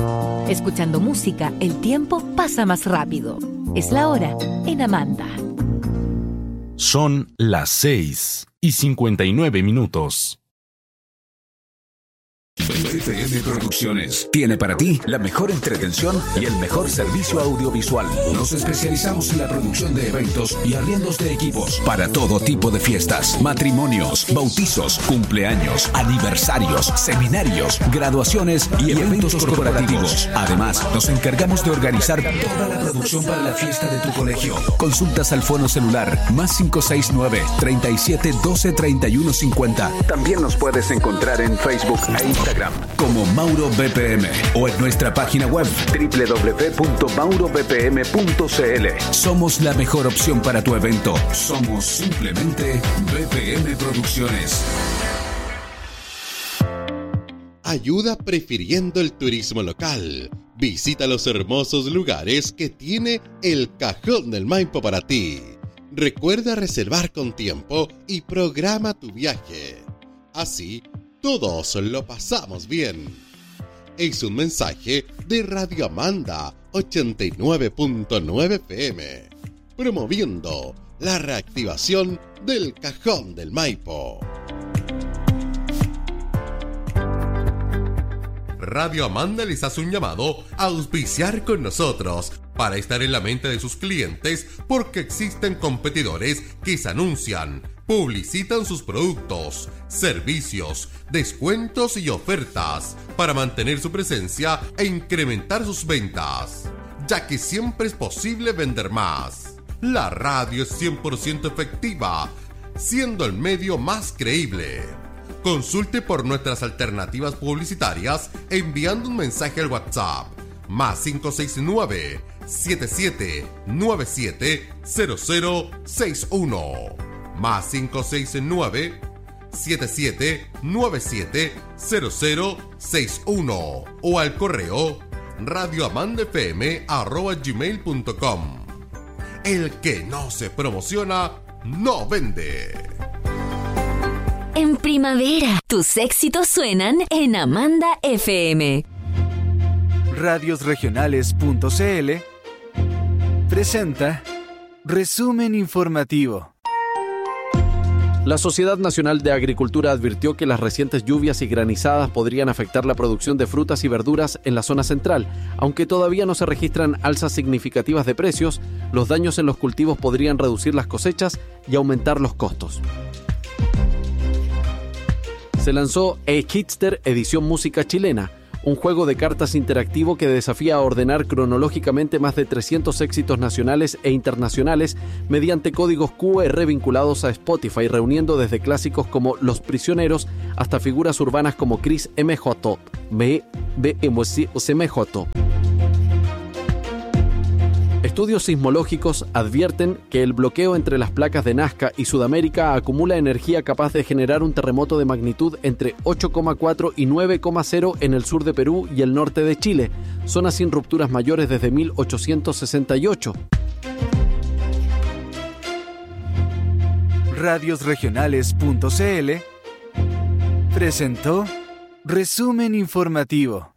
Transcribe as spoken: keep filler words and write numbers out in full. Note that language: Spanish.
Escuchando música, el tiempo pasa más rápido. Es la hora en Amanda. Son las seis y cincuenta y nueve minutos. B P M Producciones tiene para ti la mejor entretención y el mejor servicio audiovisual. Nos especializamos en la producción de eventos y arriendos de equipos para todo tipo de fiestas, matrimonios, bautizos, cumpleaños, aniversarios, seminarios, graduaciones y eventos corporativos. Además, nos encargamos de organizar toda la producción para la fiesta de tu colegio. Consultas al fono celular más cinco seis nueve, treinta y siete, doce, treinta y uno cincuenta. También nos puedes encontrar en Facebook e Instagram como Mauro B P M o en nuestra página web doble u doble u doble u punto mauro b p m punto c l. Somos la mejor opción para tu evento. Somos simplemente B P M Producciones. Ayuda prefiriendo el turismo local. Visita los hermosos lugares que tiene el Cajón del Maipo para ti. Recuerda reservar con tiempo y programa tu viaje. Así, todos lo pasamos bien. Es un mensaje de Radio Amanda ochenta y nueve punto nueve F M, promoviendo la reactivación del Cajón del Maipo. Radio Amanda les hace un llamado a auspiciar con nosotros para estar en la mente de sus clientes, porque existen competidores que se anuncian, publicitan sus productos, servicios, descuentos y ofertas para mantener su presencia e incrementar sus ventas, ya que siempre es posible vender más. La radio es cien por ciento efectiva, siendo el medio más creíble. Consulte por nuestras alternativas publicitarias enviando un mensaje al WhatsApp más cinco seis nueve, siete siete nueve siete, cero cero seis uno más cinco seis nueve, siete siete nueve siete, cero cero seis uno o al correo radioamandafm arroba gmail punto com. El que no se promociona no vende. En primavera, tus éxitos suenan en Amanda F M. radios regionales punto c l presenta Resumen Informativo. La Sociedad Nacional de Agricultura advirtió que las recientes lluvias y granizadas podrían afectar la producción de frutas y verduras en la zona central. Aunque todavía no se registran alzas significativas de precios, los daños en los cultivos podrían reducir las cosechas y aumentar los costos. Se lanzó E-Hitster Edición Música Chilena, un juego de cartas interactivo que desafía a ordenar cronológicamente más de trescientos éxitos nacionales e internacionales mediante códigos Q R vinculados a Spotify, reuniendo desde clásicos como Los Prisioneros hasta figuras urbanas como Chris M J, B M J. Estudios sismológicos advierten que el bloqueo entre las placas de Nazca y Sudamérica acumula energía capaz de generar un terremoto de magnitud entre ocho coma cuatro y nueve coma cero en el sur de Perú y el norte de Chile, zonas sin rupturas mayores desde mil ochocientos sesenta y ocho. radios regionales punto c l presentó Resumen Informativo.